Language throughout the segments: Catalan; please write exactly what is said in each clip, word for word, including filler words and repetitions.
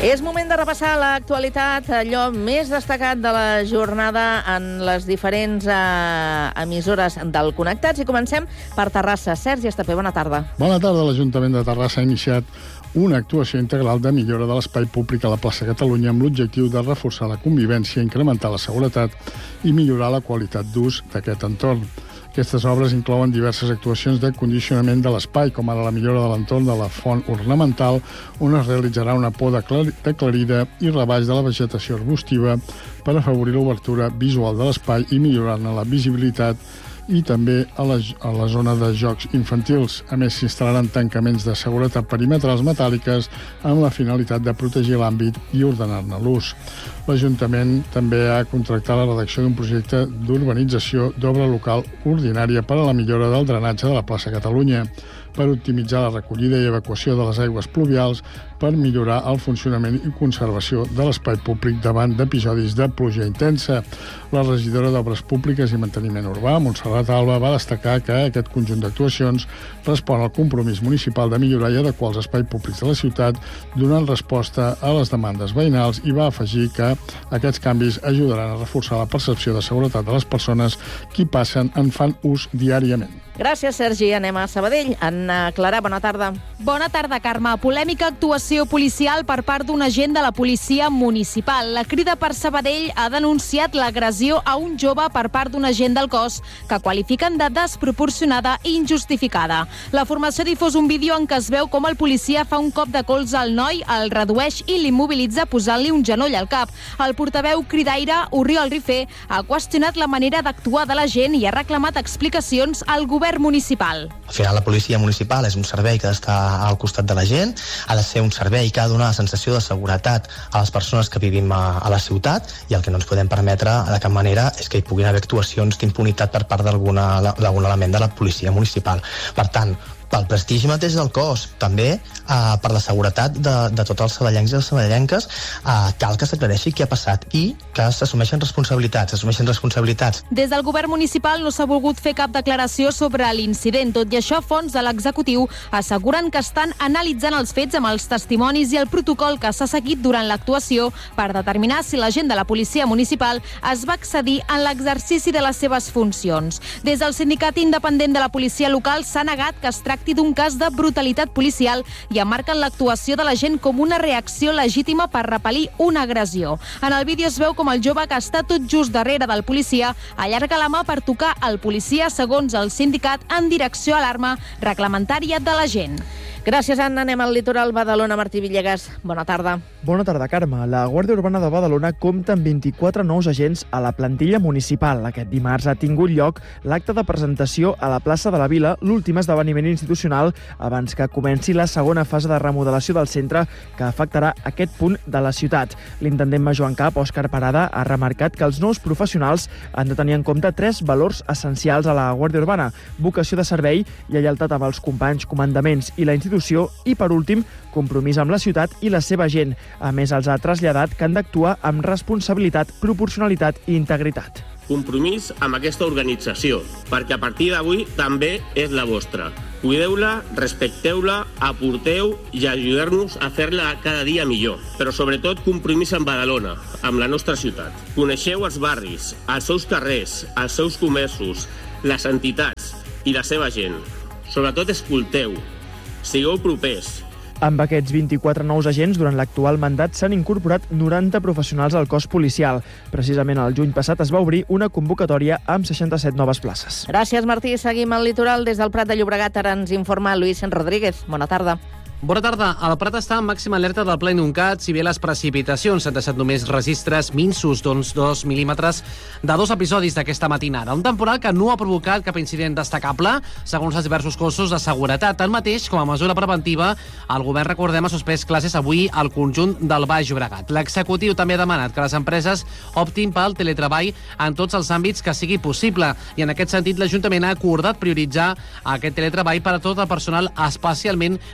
És moment de repassar l'actualitat, allò més destacat de la jornada en les diferents eh, emissores del Connectats. I comencem per Terrassa. Sergi Estapé, bona tarda. Bona tarda. L'Ajuntament de Terrassa ha iniciat una actuació integral de millora de l'espai públic a la plaça Catalunya amb l'objectiu de reforçar la convivència, incrementar la seguretat i millorar la qualitat d'ús d'aquest entorn. Aquestes obres inclouen diverses actuacions de condicionament de l'espai, com ara la millora de l'entorn de la font ornamental, on es realitzarà una poda aclarida i rebaix de la vegetació arbustiva per afavorir l'obertura visual de l'espai i millorar-ne la visibilitat, i també a la, a la zona de jocs infantils. A més, s'instal·laran tancaments de seguretat perimetrals metàl·liques amb la finalitat de protegir l'àmbit i ordenar-ne l'ús. L'Ajuntament també ha contractat la redacció d'un projecte d'urbanització d'obra local ordinària per a la millora del drenatge de la plaça Catalunya, per optimitzar la recollida i evacuació de les aigües pluvials, per millorar el funcionament i conservació de l'espai públic davant d'episodis de pluja intensa. La regidora d'Obres Públiques i Manteniment Urbà, Montserrat Alba, va destacar que aquest conjunt d'actuacions respon al compromís municipal de millorar i adequar els espais públics de la ciutat, donant resposta a les demandes veïnals, i va afegir que aquests canvis ajudaran a reforçar la percepció de seguretat de les persones que hi passen en fan ús diàriament. Gràcies, Sergi. Anem a Sabadell. Anna Clara, bona tarda. Bona tarda, Carme. Polèmica actuació policial per part d'un agent de la policia municipal. La Crida per Sabadell ha denunciat l'agressió a un jove per part d'un agent del cos que qualifiquen de desproporcionada i injustificada. La formació ha difós un vídeo en què es veu com el policia fa un cop de colze al noi, el redueix i l'immobilitza posant-li un genoll al cap. El portaveu cridaire, Oriol Rifé, ha qüestionat la manera d'actuar de l'agent i ha reclamat explicacions al govern municipal. Al final, la policia municipal és un servei que ha d'estar al costat de la gent, ha de ser un servei que ha de donar la sensació de seguretat a les persones que vivim a, a la ciutat, i el que no ens podem permetre de cap manera és que hi puguin haver actuacions d'impunitat per part d'algun element de la policia municipal. Per tant, pel prestigi mateix del cos, també eh, per la seguretat de, de tots els saballencs i les saballenques, eh, cal que s'aclareixi què ha passat i que s'assumeixen responsabilitats, s'assumeixen responsabilitats. Des del govern municipal no s'ha volgut fer cap declaració sobre l'incident. Tot i això, fonts de l'executiu asseguren que estan analitzant els fets amb els testimonis i el protocol que s'ha seguit durant l'actuació per determinar si l'agent de la policia municipal es va excedir en l'exercici de les seves funcions. Des del sindicat independent de la policia local s'ha negat que es tracti d'un cas de brutalitat policial i emmarquen l'actuació de la gent com una reacció legítima per repel·lir una agressió. En el vídeo es veu com el jove, que està tot just darrere del policia, allarga la mà per tocar el policia, segons el sindicat, en direcció a l'arma reglamentària de la gent. Gràcies, Anna. Anem al litoral. Badalona, Martí Villegas. Bona tarda. Bona tarda, Carme. La Guàrdia Urbana de Badalona compta amb vint-i-quatre nous agents a la plantilla municipal. Aquest dimarts ha tingut lloc l'acte de presentació a la plaça de la Vila, l'últim esdeveniment institucional abans que comenci la segona fase de remodelació del centre, que afectarà aquest punt de la ciutat. L'intendent major en cap, Òscar Parada, ha remarcat que els nous professionals han de tenir en compte tres valors essencials a la Guàrdia Urbana: vocació de servei, lleialtat amb els companys, comandaments i la institució, i, per últim, compromís amb la ciutat i la seva gent. A més, els ha traslladat que han d'actuar amb responsabilitat, proporcionalitat i integritat. Compromís amb aquesta organització, perquè a partir d'avui també és la vostra. Cuideu-la, respecteu-la, aporteu i ajudeu-nos a fer-la cada dia millor. Però sobretot compromís amb Badalona, amb la nostra ciutat. Coneixeu els barris, els seus carrers, els seus comerços, les entitats i la seva gent. Sobretot escolteu, sigueu propers. Amb aquests vint-i-quatre nous agents, durant l'actual mandat s'han incorporat noranta professionals al cos policial. Precisament el juny passat es va obrir una convocatòria amb seixanta-set noves places. Gràcies, Martí. Seguim al litoral. Des del Prat de Llobregat ara ens informa Luis Rodríguez. Bona tarda. Bona tarda. El Prat està en màxima alerta del ple inundat, si bé les precipitacions han deixat només registres minsos d'uns dos mil·límetres de dos episodis d'aquesta matinada. Un temporal que no ha provocat cap incident destacable, segons els diversos cossos de seguretat. Tanmateix, com a mesura preventiva, el govern, recordem, ha suspès classes avui al conjunt del Baix Llobregat. L'executiu també ha demanat que les empreses optin pel teletreball en tots els àmbits que sigui possible, i en aquest sentit l'Ajuntament ha acordat prioritzar aquest teletreball per a tot el personal, especialment per a aquell que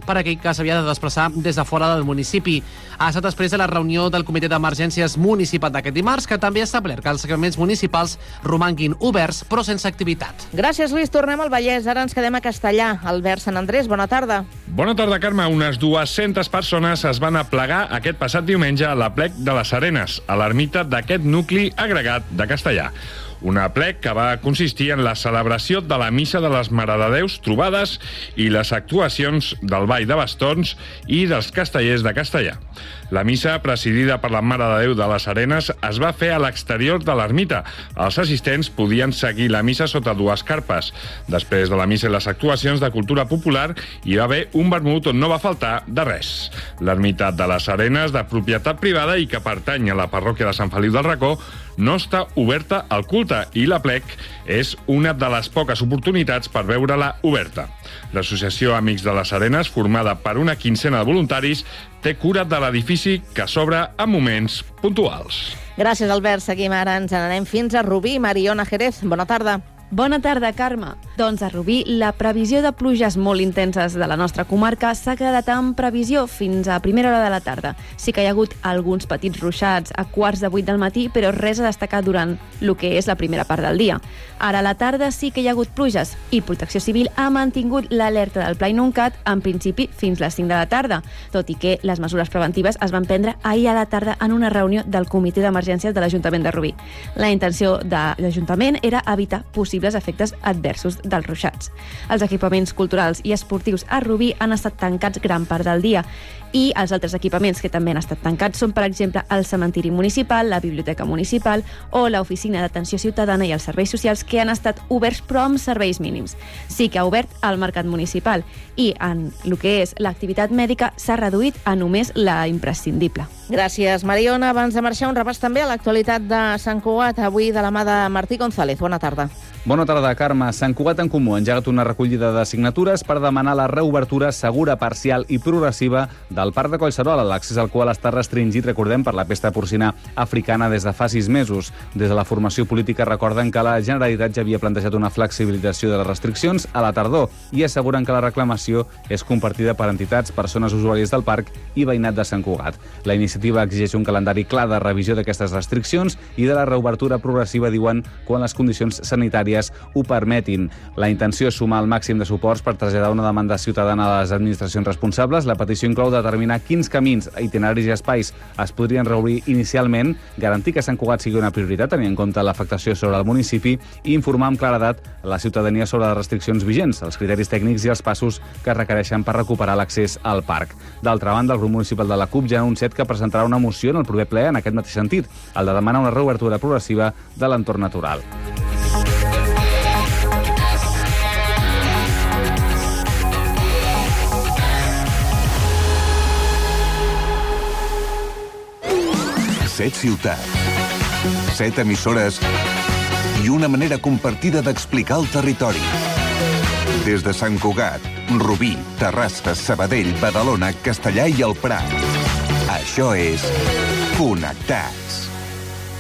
que s'havia de desplaçar des de fora del municipi. Ha estat després de la reunió del Comitè d'Emergències Municipal d'aquest dimarts, que també ha establert que els equipaments municipals romanguin oberts, però sense activitat. Gràcies, Lluís. Tornem al Vallès. Ara ens quedem a Castellà. Albert Sant Andrés, bona tarda. Bona tarda, Carme. Unes dues-centes persones es van aplegar aquest passat diumenge a l'Aplec de les Arenes, a l'ermita d'aquest nucli agregat de Castellà. Un aplec que va consistir en la celebració de la missa de les Marededéus trobades i les actuacions del Ball de Bastons i dels castellers de Castellà. La missa, presidida per la Mare de Déu de les Arenes, es va fer a l'exterior de l'ermita. Els assistents podien seguir la missa sota dues carpes. Després de la missa i les actuacions de cultura popular, hi va haver un vermut on no va faltar de res. L'ermita de les Arenes, de propietat privada i que pertany a la parròquia de Sant Feliu del Racó, no està oberta al culte i l'Aplec és una de les poques oportunitats per veure-la oberta. L'associació Amics de les Arenes, formada per una quinzena de voluntaris, té cura de l'edifici que s'obre en moments puntuals. Gràcies, Albert. Seguim ara. Ens n'anem fins a Rubí. Mariona Jerez, bona tarda. Bona tarda, Carme. Doncs a Rubí, la previsió de pluges molt intenses de la nostra comarca s'ha quedat en previsió fins a primera hora de la tarda. Sí que hi ha hagut alguns petits ruixats a quarts de vuit del matí, però res a destacar durant el que és la primera part del dia. Ara a la tarda sí que hi ha hagut pluges i Protecció Civil ha mantingut l'alerta del Pla Inuncat en principi fins les cinc de la tarda, tot i que les mesures preventives es van prendre ahir a la tarda en una reunió del Comitè d'Emergències de l'Ajuntament de Rubí. La intenció de l'Ajuntament era evitar possibles efectes adversos dels ruixats. Els equipaments culturals i esportius a Rubí han estat tancats gran part del dia i els altres equipaments que també han estat tancats són, per exemple, el cementiri municipal, la biblioteca municipal o l'oficina d'atenció ciutadana i els serveis socials, que han estat oberts però amb serveis mínims. Sí que ha obert el mercat municipal i en el que és l'activitat mèdica s'ha reduït a només la imprescindible. Gràcies, Mariona. Abans de marxar, un repàs també a l'actualitat de Sant Cugat, avui de la mà de Martí González. Bona tarda. Bona tarda, Carme. Sant Cugat en Comú ha engegat una recollida de signatures per demanar la reobertura segura, parcial i progressiva del Parc de Collserola, l'accés al qual està restringit, recordem, per la pesta porcina africana des de fa sis mesos. Des de la formació política recorden que la Generalitat ja havia plantejat una flexibilització de les restriccions a la tardor i asseguren que la reclamació és compartida per entitats, persones usuàries del parc i veïnat de Sant Cugat. La iniciativa exigeix un calendari clar de revisió d'aquestes restriccions i de la reobertura progressiva, diuen, quan les condicions sanitàries ho permetin. La intenció és sumar el màxim de suports per traslladar una demanda ciutadana a les administracions responsables. La petició inclou determinar quins camins, itineraris i espais es podrien reobrir inicialment, garantir que Sant Cugat sigui una prioritat, tenint en compte l'afectació sobre el municipi i informar amb claredat la ciutadania sobre les restriccions vigents, els criteris tècnics i els passos que es requereixen per recuperar l'accés al parc. D'altra banda, el grup municipal de la CUP ja ha anunciat que presentarà una moció en el proper ple en aquest mateix sentit, el de demanar una reobertura progressiva de l'entorn natural. Set ciutats, set emissores i una manera compartida d'explicar el territori. Des de Sant Cugat, Rubí, Terrassa, Sabadell, Badalona, Castellà i el Prat. Això és Connectats.